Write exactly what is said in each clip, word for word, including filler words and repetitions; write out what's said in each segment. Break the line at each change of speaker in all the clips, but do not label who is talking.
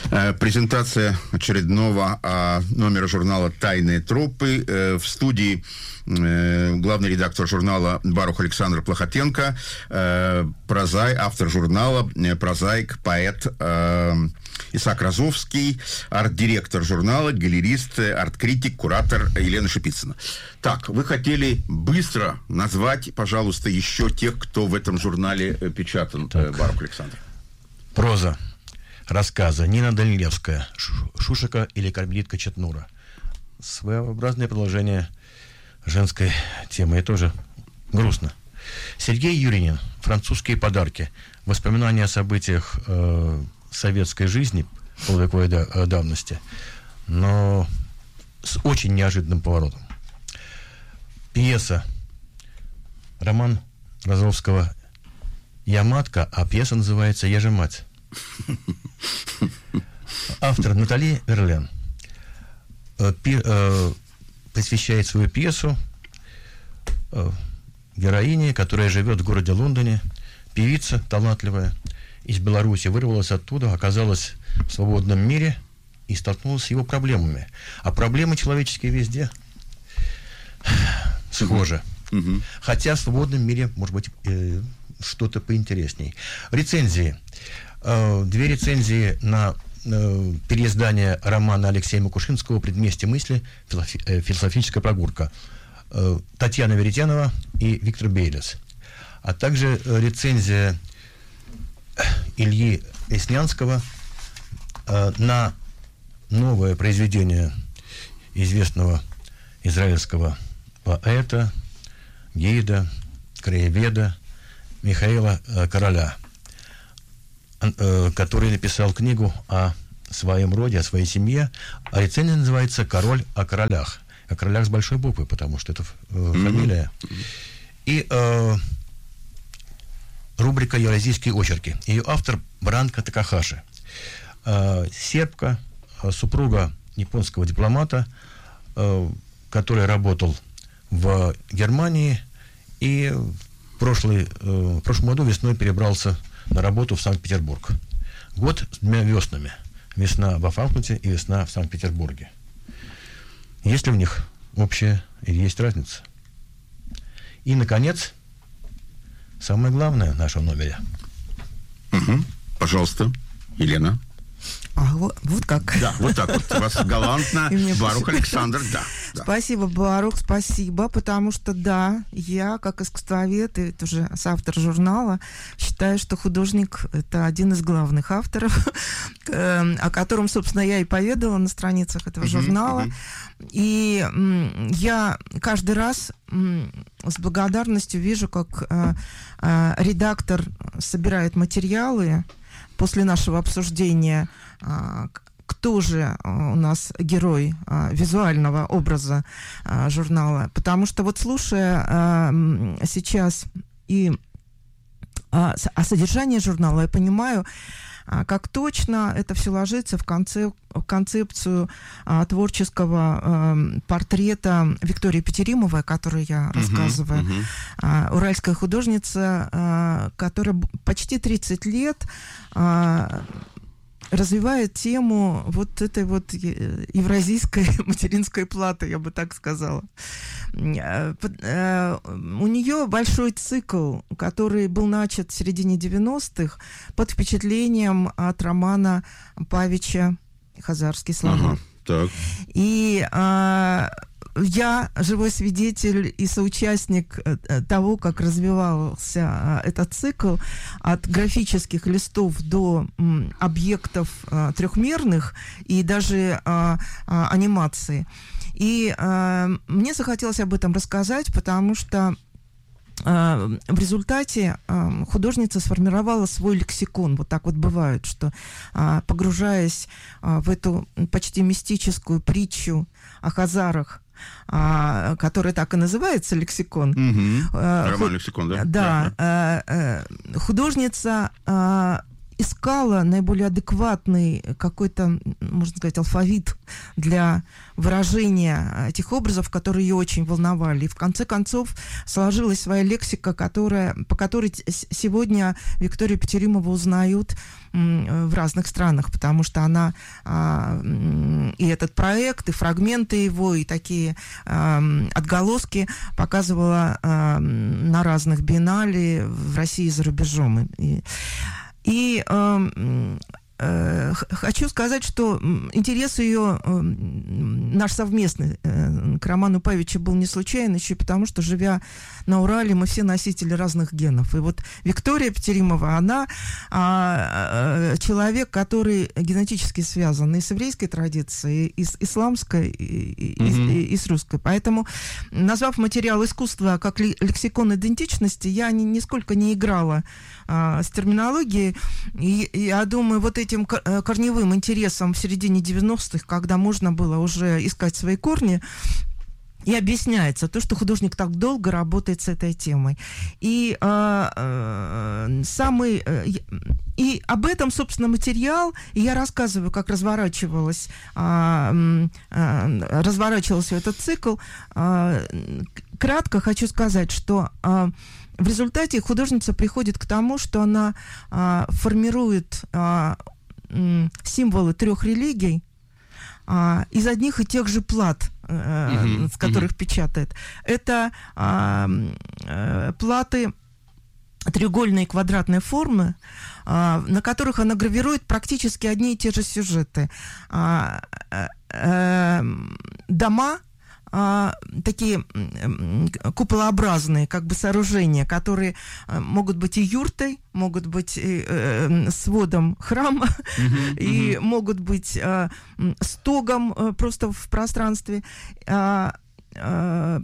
Презентация очередного а, номера журнала «Тайные тропы». Э, в студии э, главный редактор журнала Барух Александр Плохотенко, э, прозай, автор журнала, э, прозаик, поэт э, Исаак Розовский, арт-директор журнала, галерист, арт-критик, куратор Елена Шипицына. Так, вы хотели быстро назвать, пожалуйста, еще тех, кто в этом журнале печатан, э, Барух Александр.
Проза. Рассказы. Нина Данилевская, Шушика или Кармелитка Четнура. Своеобразное продолжение женской темы. И тоже грустно. Сергей Юринин. Французские подарки. Воспоминания о событиях э, советской жизни полувековой да, давности, но с очень неожиданным поворотом. Пьеса. Роман Розовского «Я матка», а пьеса называется «Я же мать». Автор Натали Верлен э, пи, э, посвящает свою пьесу э, героине, которая живет в городе Лондоне, певица талантливая, из Беларуси, вырвалась оттуда, оказалась в свободном мире и столкнулась с его проблемами. А проблемы человеческие везде схожи. Mm-hmm. Хотя в свободном мире, может быть, э, что-то поинтересней. Рецензии. Две рецензии на э, переиздание романа Алексея Макушинского «Предместье мысли. Философи- э, философическая прогулка». Э, Татьяна Веретенова и Виктор Бейлес. А также э, рецензия Ильи Эснянского э, на новое произведение известного израильского поэта, гида, краеведа Михаила э, Короля, который написал книгу о своем роде, о своей семье. А рецензия называется «Король о королях». О королях с большой буквы, потому что это э, фамилия. Mm-hmm. И э, рубрика «Евразийские очерки». Ее автор Бранка Такахаши. Э, сербка, э, супруга японского дипломата, э, который работал в Германии и в, прошлый, э, в прошлом году весной перебрался на работу в Санкт-Петербург. Год с двумя веснами. Весна во Франкфурте и весна в Санкт-Петербурге. Есть ли в них общая или есть разница? И, наконец, самое главное в нашем номере.
Угу. Пожалуйста, Елена.
А, вот, вот как.
Да, вот так вот. Вас галантно Барух Александр, да, да.
Спасибо, Барух, спасибо, потому что, да, я, как искусствовед и тоже соавтор журнала, считаю, что художник — это один из главных авторов, о котором, собственно, я и поведала на страницах этого журнала. И я каждый раз с благодарностью вижу, как редактор собирает материалы после нашего обсуждения, кто же у нас герой визуального образа журнала. Потому что вот слушая сейчас и о содержании журнала, я понимаю, как точно это все ложится в, концеп- в концепцию а, творческого а, портрета Виктории Петеримовой, о которой я uh-huh, рассказываю. Uh-huh. А, уральская художница, а, которая почти тридцать лет а, развивает тему вот этой вот евразийской материнской платы, я бы так сказала. У нее большой цикл, который был начат в середине девяностых под впечатлением от романа Павича «Хазарский словарь».
Ага, так.
И а, я живой свидетель и соучастник того, как развивался этот цикл от графических листов до м, объектов а, трехмерных и даже а, а, анимации. И а, мне захотелось об этом рассказать, потому что а, в результате а, художница сформировала свой лексикон. Вот так вот бывает, что а, погружаясь а, в эту почти мистическую притчу о хазарах, А, который так и называется лексикон.
Угу.
А,
Роман
худ...
лексикон, да?
Да. А, а, художница а, искала наиболее адекватный какой-то, можно сказать, алфавит для выражения этих образов, которые ее очень волновали. И в конце концов сложилась своя лексика, которая, по которой сегодня Викторию Петеримову узнают в разных странах, потому что она а, и этот проект, и фрагменты его, и такие а, отголоски показывала а, на разных биеннале в России и за рубежом. И, и а, хочу сказать, что интерес ее, наш совместный, к Роману Павичу был не случайен, еще и потому, что, живя на Урале, мы все носители разных генов. И вот Виктория Петеримова, она а, человек, который генетически связан и с еврейской традицией, и с исламской, и, mm-hmm. и, и с русской. Поэтому, назвав материал искусства как лексикон идентичности, я ни, нисколько не играла а, с терминологией. И, и я думаю, вот эти этим корневым интересом в середине девяностых, когда можно было уже искать свои корни, и объясняется то, что художник так долго работает с этой темой. И, э, э, самый, э, и об этом, собственно, материал, и я рассказываю, как разворачивалась, э, э, разворачивался этот цикл. Э, кратко хочу сказать, что э, в результате художница приходит к тому, что она э, формирует э, символы трех религий а, из одних и тех же плат, а, uh-huh, с которых uh-huh. печатает. Это а, а, платы треугольной и квадратной формы, а, на которых она гравирует практически одни и те же сюжеты. А, а, а, дома, А, такие куполообразные как бы сооружения, которые могут быть и юртой, могут быть и, э, сводом храма, uh-huh, и uh-huh. могут быть э, стогом э, просто в пространстве. Э, э,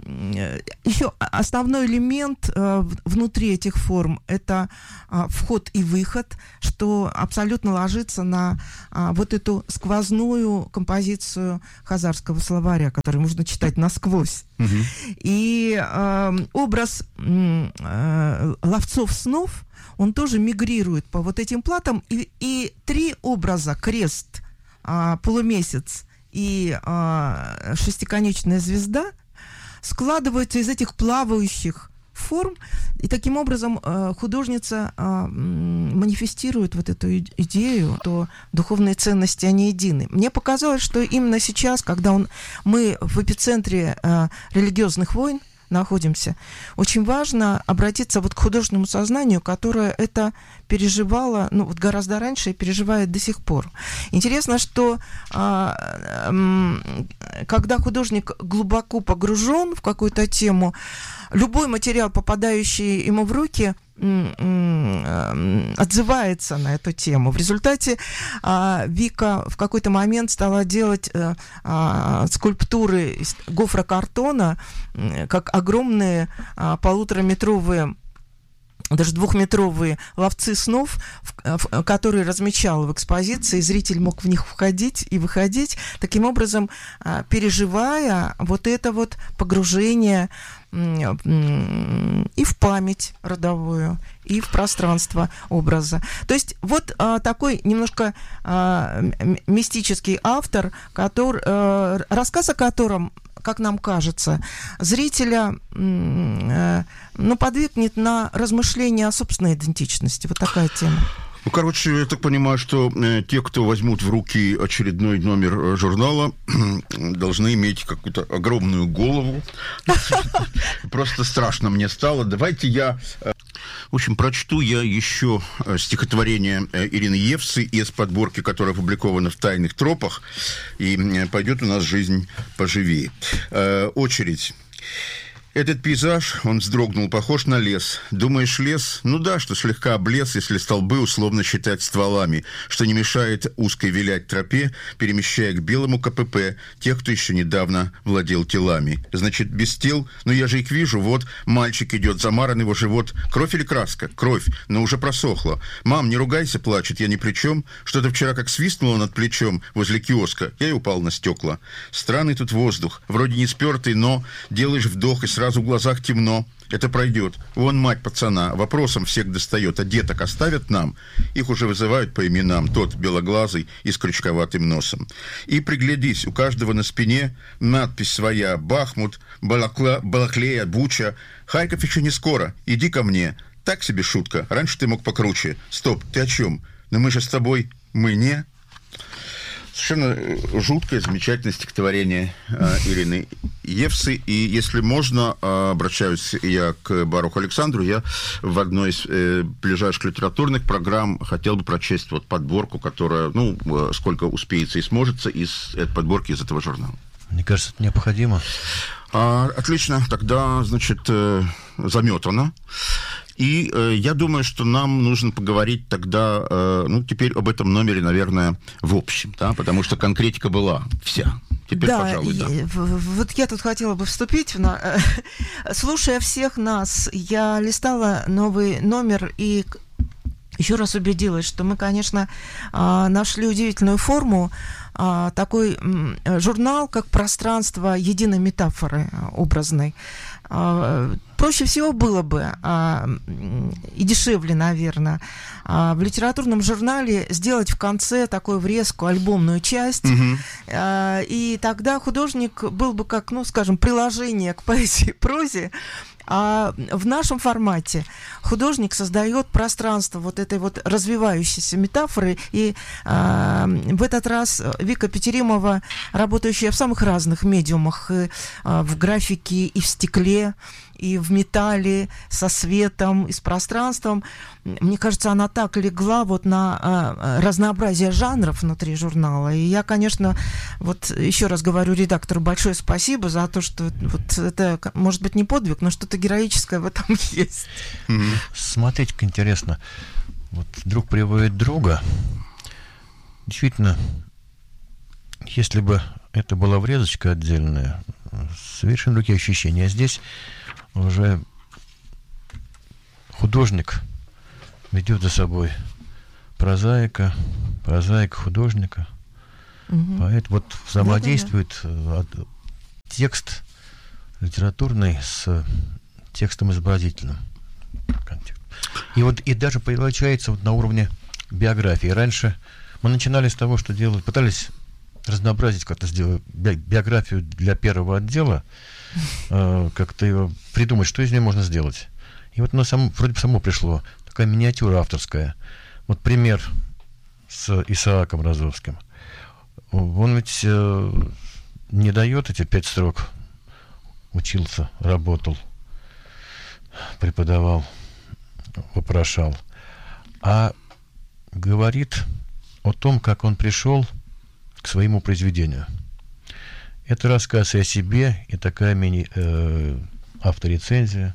еще основной элемент э, внутри этих форм — это э, вход и выход, что абсолютно ложится на э, вот эту сквозную композицию хазарского словаря, который можно читать насквозь. Uh-huh. И э, образ э, ловцов снов, он тоже мигрирует по вот этим платам, и, и три образа — крест, э, полумесяц и э, шестиконечная звезда — складываются из этих плавающих форм, и таким образом э, художница э, манифестирует вот эту идею, что духовные ценности, они едины. Мне показалось, что именно сейчас, когда он, мы в эпицентре э, религиозных войн находимся, очень важно обратиться вот к художественному сознанию, которое это переживало, ну, вот гораздо раньше и переживает до сих пор. Интересно, что а, а, когда художник глубоко погружен в какую-то тему, любой материал, попадающий ему в руки, отзывается на эту тему. В результате а, Вика в какой-то момент стала делать а, а, скульптуры из гофрокартона, как огромные а, полутораметровые, даже двухметровые ловцы снов, в, в, которые размещала в экспозиции, зритель мог в них входить и выходить, таким образом а, переживая вот это вот погружение и в память родовую, и в пространство образа. То есть вот а, такой немножко а, мистический автор, который, а, рассказ о котором, как нам кажется, зрителя а, ну, подвигнет на размышления о собственной идентичности. Вот такая тема.
Ну, короче, я так понимаю, что э, те, кто возьмут в руки очередной номер журнала, должны иметь какую-то огромную голову. Просто страшно мне стало. Давайте я... В общем, прочту я еще стихотворение Ирины Евсы из подборки, которая опубликована в «Тайных тропах», и пойдет у нас жизнь поживее. Э, очередь. Этот пейзаж, он вздрогнул, похож на лес. Думаешь, лес? Ну да, что слегка облез, если столбы условно считать стволами, что не мешает узкой вилять тропе, перемещая к белому КПП тех, кто еще недавно владел телами. Значит, без тел? Ну я же их вижу, вот мальчик идет, замаран его живот. Кровь или краска? Кровь, но уже просохла. Мам, не ругайся, плачет, я ни при чем. Что-то вчера как свистнуло над плечом возле киоска, я и упал на стекла. Странный тут воздух, вроде не спертый, но делаешь вдох и сразу в глазах темно. это пройдет. Вон мать пацана вопросом всех достает, а деток оставят нам. Их уже вызывают по именам. Тот белоглазый и с крючковатым носом. И приглядись, у каждого на спине надпись своя. Бахмут, Балакла, Балаклея, Буча. Харьков еще не скоро. Иди ко мне. Так себе шутка. Раньше ты мог покруче. Стоп, ты о чем? Но мы же с тобой... Мы не... Совершенно жуткое, замечательное стихотворение э, Ирины Евсы. И если можно, э, обращаюсь я к Баруху Александру, я в одной из э, ближайших литературных программ хотел бы прочесть вот подборку, которая, ну, э, сколько успеется и сможется из этой подборки, из этого журнала.
Мне кажется, это необходимо.
А, отлично, тогда, значит, э, заметано. И э, я думаю, что нам нужно поговорить тогда, э, ну, теперь об этом номере, наверное, в общем, да, потому что конкретика была вся. Теперь,
да,
пожалуй, да.
И, вот я тут хотела бы вступить. На, слушая всех нас, я листала новый номер и еще раз убедилась, что мы, конечно, нашли удивительную форму. Такой журнал, как пространство единой метафоры образной. Проще всего было бы, и дешевле, наверное, в литературном журнале сделать в конце такую врезку, альбомную часть, угу. И тогда художник был бы как, ну, скажем, приложение к поэзии и прозе. А в нашем формате художник создает пространство вот этой вот развивающейся метафоры. И э, в этот раз Вика Петеримова, работающая в самых разных медиумах, и, э, в графике и в стекле, и в металле, со светом, и с пространством, мне кажется, она так легла вот на а, разнообразие жанров внутри журнала. И я, конечно, вот еще раз говорю редактору большое спасибо за то, что вот это, может быть, не подвиг, но что-то героическое в этом есть.
Mm-hmm. Смотрите, как интересно. Вот друг приводит друга. Действительно, если бы это была врезочка отдельная, совершенно другие ощущения. А здесь уже художник ведет за собой прозаика, прозаика художника. Угу. Поэт вот взаимодействует да, да, да. текст литературный с текстом изобразительным. И вот и даже получается вот на уровне биографии. Раньше мы начинали с того, что делали, пытались разнообразить как-то сделать биографию для первого отдела, э, как-то его придумать, что из нее можно сделать. И вот оно само, вроде бы само пришло. Такая миниатюра авторская. Вот пример с Исааком Розовским. Он ведь э, не дает эти пять строк. Учился, работал, преподавал, вопрошал. А говорит о том, как он пришел к своему произведению. Это рассказ и о себе, и такая мини э, авторецензия.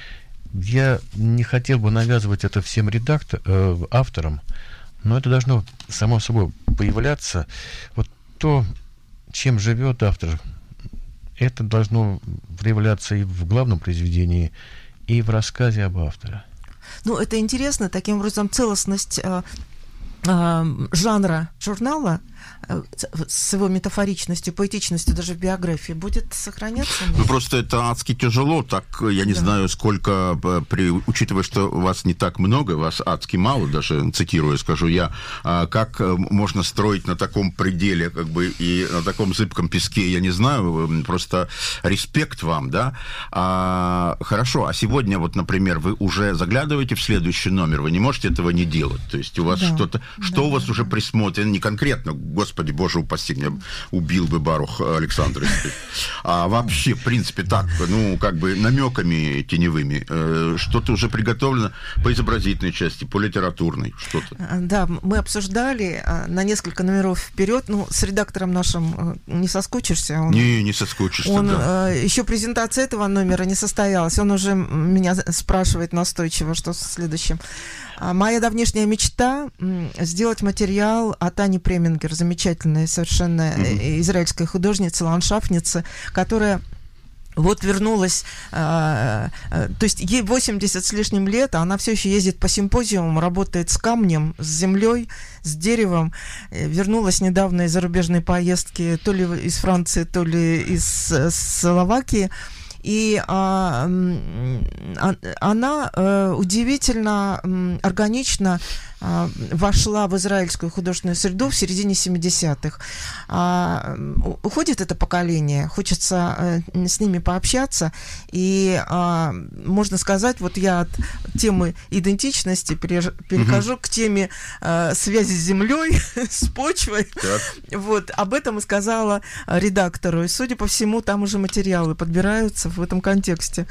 Я не хотел бы навязывать это всем редактор, э, авторам, но это должно само собой появляться. Вот то, чем живет автор, это должно проявляться и в главном произведении, и в рассказе об авторе.
Ну, это интересно. Таким образом, целостность э, э, жанра журнала с его метафоричностью, поэтичностью даже в биографии будет сохраняться?
Ну, просто это адски тяжело, так, я не да. знаю, сколько, при, учитывая, что вас не так много, вас адски мало, даже цитируя, скажу я, как можно строить на таком пределе, как бы, и на таком зыбком песке, я не знаю, просто респект вам, да? А, хорошо, а сегодня, вот, например, вы уже заглядываете в следующий номер, вы не можете этого не делать, то есть у вас да. что-то, да, что да, у вас да, уже да. присмотрено, не конкретно, Господи, Боже упаси, меня убил бы Барух Александр. А вообще, в принципе, так, ну, как бы намеками теневыми, э, что-то уже приготовлено по изобразительной части, по литературной, что-то.
Да, мы обсуждали на несколько номеров вперед, ну, с редактором нашим не соскучишься. Он,
не, не соскучишься,
он,
да.
Еще презентация этого номера не состоялась, он уже меня спрашивает настойчиво, что в следующем. Моя давнешняя мечта — сделать материал от Ани Премингер, замечательная совершенно mm-hmm. израильская художница, ландшафтница, которая вот вернулась, э, э, то есть ей восемьдесят с лишним лет, а она все еще ездит по симпозиумам, работает с камнем, с землей, с деревом. Вернулась недавно из зарубежной поездки, то ли из Франции, то ли из Словакии. И а, она а, удивительно органично а, вошла в израильскую художественную среду в середине семидесятых. А, уходит это поколение, хочется а, с ними пообщаться, и а, можно сказать, вот я от темы идентичности перехожу mm-hmm. к теме а, связи с землей, с почвой. Так. Вот, об этом и сказала редактору, и, судя по всему, там уже материалы подбираются в этом контексте.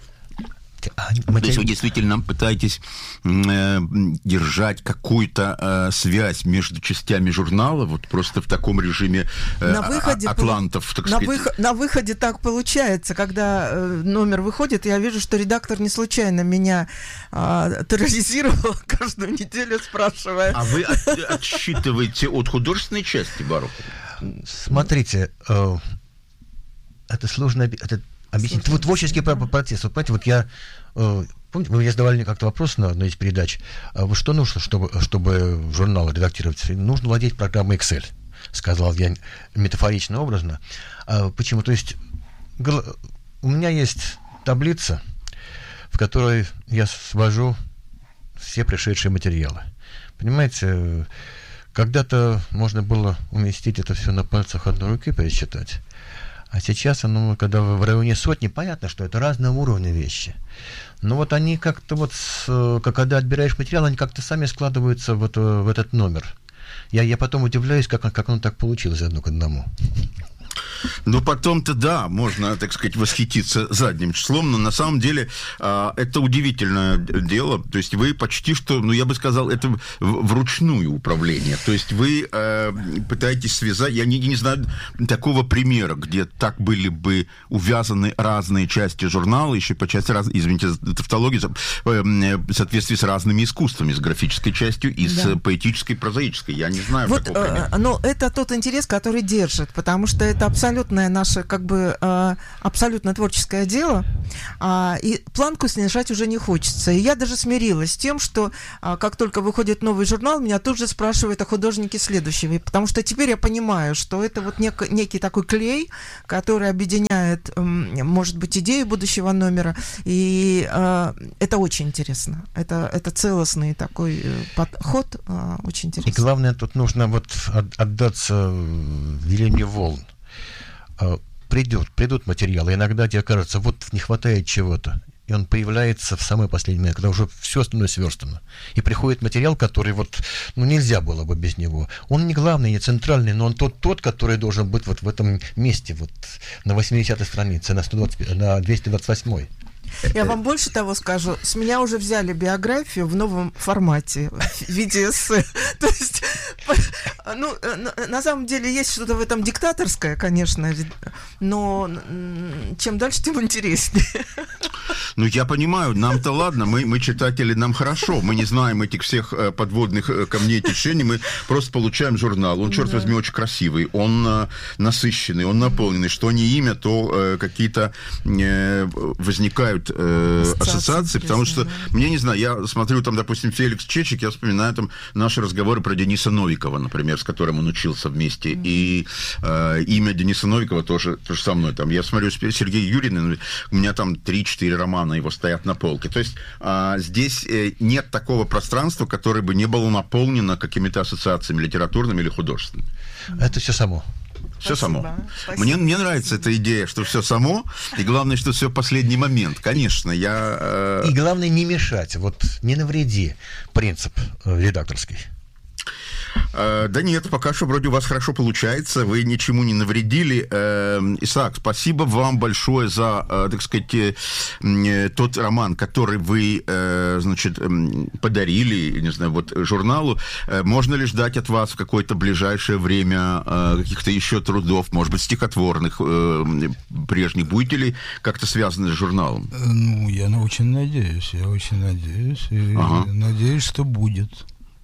То есть вы действительно пытаетесь э, держать какую-то э, связь между частями журнала, вот просто в таком режиме э,
на выходе,
атлантов, так
на
сказать.
Выход, на выходе так получается, когда э, номер выходит, я вижу, что редактор не случайно меня э, терроризировал каждую неделю, спрашивая.
А вы от, отсчитываете от художественной части, Барух?
Смотрите, э, это сложно... Это объяснить. Слушай, вот творческий процесс. Вот, понимаете, вот я... Э, помните, вы мне задавали мне как-то вопрос на одной из передач. А вот что нужно, чтобы, чтобы журнал редактировать? Нужно владеть программой Excel, сказал я метафорично, образно. А почему? То есть гл... у меня есть таблица, в которой я свожу все пришедшие материалы. Понимаете, когда-то можно было уместить это все на пальцах одной руки, пересчитать. А сейчас оно, когда в районе сотни, понятно, что это разного уровня вещи. Но вот они как-то вот, как когда отбираешь материал, они как-то сами складываются вот в этот номер. Я, я потом удивляюсь, как, как оно так получилось одно к одному.
Ну, потом-то, да, можно, так сказать, восхититься задним числом, но на самом деле э, это удивительное дело. То есть вы почти что, ну, я бы сказал, это в, вручную управление. То есть вы э, пытаетесь связать, я не, не знаю такого примера, где так были бы увязаны разные части журнала, еще по части, раз, извините, тавтологии, в соответствии с разными искусствами, с графической частью и да. с поэтической, прозаической. Я не знаю
вот,
такого примера.
Э, но это тот интерес, который держит, потому что это абсолютное наше, как бы, э, абсолютно творческое дело, э, и планку снижать уже не хочется. И я даже смирилась с тем, что э, как только выходит новый журнал, меня тут же спрашивают о художнике следующего, потому что теперь я понимаю, что это вот нек- некий такой клей, который объединяет, э, может быть, идею будущего номера, и э, это очень интересно. Это, это целостный такой подход, э, очень интересно.
И главное, тут нужно вот отдаться велению волн. Придет, придут материалы, иногда тебе кажется, вот не хватает чего-то, и он появляется в самый последний момент, когда уже все остальное сверстано. И приходит материал, который вот, ну, нельзя было бы без него. Он не главный, не центральный, но он тот, тот, который должен быть вот в этом месте, вот на восьмидесятой странице, на, сто двадцать, на двести двадцать восьмой.
Я вам больше того скажу, с меня уже взяли биографию в новом формате, в виде эссе. То есть, ну, на самом деле есть что-то в этом диктаторское, конечно, но чем дальше, тем интереснее.
Ну, я понимаю, нам-то ладно, мы, мы читатели, нам хорошо, мы не знаем этих всех подводных камней течений, мы просто получаем журнал, он, черт да. возьми, очень красивый, он насыщенный, он наполненный, что не имя, то какие-то возникают Э, ассоциации, ассоциации потому что, да. мне не знаю, я смотрю там, допустим, Феликс Чечек, я вспоминаю там наши разговоры про Дениса Новикова, например, с которым он учился вместе, mm-hmm. и э, имя Дениса Новикова тоже, тоже со мной там. Я смотрю Сергея Юрина, у меня там три-четыре романа его стоят на полке. То есть э, здесь э, нет такого пространства, которое бы не было наполнено какими-то ассоциациями литературными или художественными.
Это все само.
Все
Спасибо.
само.
Спасибо.
Мне, мне нравится эта идея, что все само, и главное, что все в последний момент. Конечно, я... Э...
И главное, не мешать, вот не навреди, принцип э, редакторский.
Э, да нет, пока что вроде у вас хорошо получается, вы ничему не навредили. Э, Исаак, спасибо вам большое за, э, так сказать, э, тот роман, который вы, э, значит, э, подарили, не знаю, вот журналу. Э, можно ли ждать от вас в какое-то ближайшее время э, каких-то еще трудов, может быть, стихотворных, э, прежних? Будете ли как-то связаны с журналом?
Ну, я очень надеюсь, я очень надеюсь, и ага. надеюсь, что будет.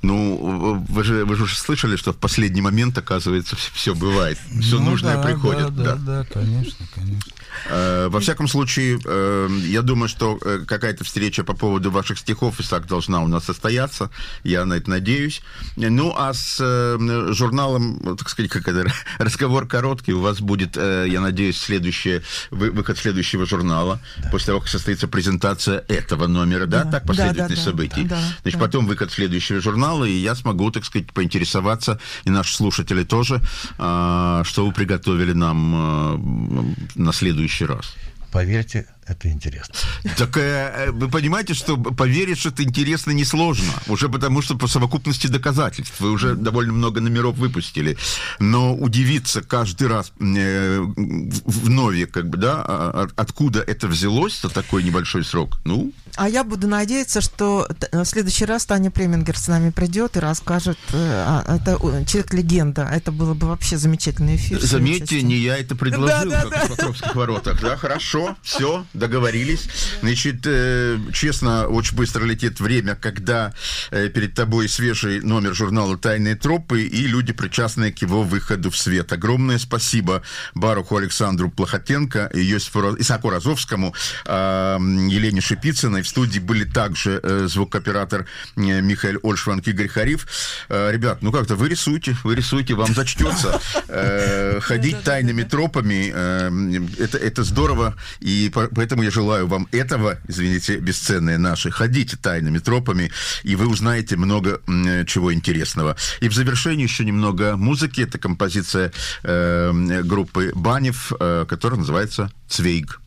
Ну, вы же, вы же уже слышали, что в последний момент, оказывается, все, все бывает. Все ну, нужное
да,
приходит.
Да, да, да, да, конечно, конечно.
Во всяком случае, я думаю, что какая-то встреча по поводу ваших стихов, Исаак, должна у нас состояться. Я на это надеюсь. Ну, а с журналом, так сказать, как это, разговор короткий. У вас будет, я надеюсь, следующий, выход следующего журнала. Да. После того, как состоится презентация этого номера, да? Да, так последовательность да, да, событий. Да, да, Значит, да. потом выход следующего журнала, и я смогу, так сказать, поинтересоваться, и наши слушатели тоже, что вы приготовили нам на следующий раз.
Поверьте, это интересно.
Так э, вы понимаете, что поверить, что это интересно, несложно. Уже потому, что по совокупности доказательств. Вы уже довольно много номеров выпустили. Но удивиться каждый раз э, вновь, как бы, да, откуда это взялось за такой небольшой срок, ну...
А я буду надеяться, что в следующий раз Таня Премингер с нами придет и расскажет. Это человек-легенда. Это было бы вообще замечательный эфир.
Заметьте, не я это предложил, да, да, как да. в Покровских воротах. Да, хорошо, все, договорились. Значит, э, честно, очень быстро летит время, когда э, перед тобой свежий номер журнала «Тайные тропы» и люди, причастные к его выходу в свет. Огромное спасибо Баруху Александру Плохотенко, Иосифу, Исааку Розовскому, э, Елене Шипицыной. В студии были также э, звукооператор э, Михаил Ольшванг, Игорь Хариф. Э, ребят, ну как-то вы рисуйте, вы рисуйте, вам зачтется. Э, ходить тайными тропами, э, это, это здорово, и по, поэтому я желаю вам этого, извините, бесценные наши. Ходите тайными тропами, и вы узнаете много э, чего интересного. И в завершении еще немного музыки. Это композиция э, группы Банев, э, которая называется «Цвейг».